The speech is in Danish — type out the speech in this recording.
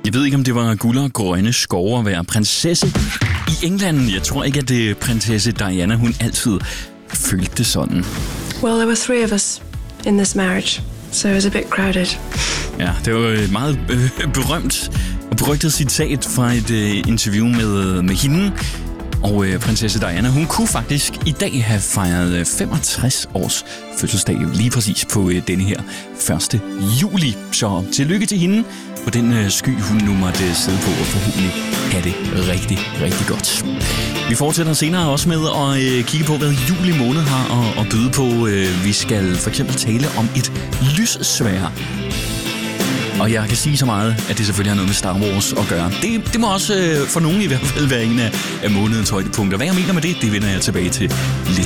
Jeg ved ikke, om det var guld og grønne skove at være prinsesse i England. Jeg tror ikke, at prinsesse Diana, hun altid følte det sådan. Well, there were 3 of us in this marriage, so it was a bit crowded. Ja, det var et meget berømt og berygtet citat fra et interview med hende. Og prinsesse Diana, hun kunne faktisk i dag have fejret 65 års fødselsdag lige præcis på denne her 1. juli. Så tillykke til hende på den sky, hun nu måtte sidde på, og forhåbentlig have det rigtig, rigtig godt. Vi fortsætter senere også med at kigge på, hvad juli måned har at byde på. Vi skal for eksempel tale om et lyssværd. Og jeg kan sige så meget, at det selvfølgelig har noget med Star Wars at gøre. Det må også for nogen i hvert fald være en af månedens højdepunkter. Hvad jeg mener med det vender jeg tilbage til lidt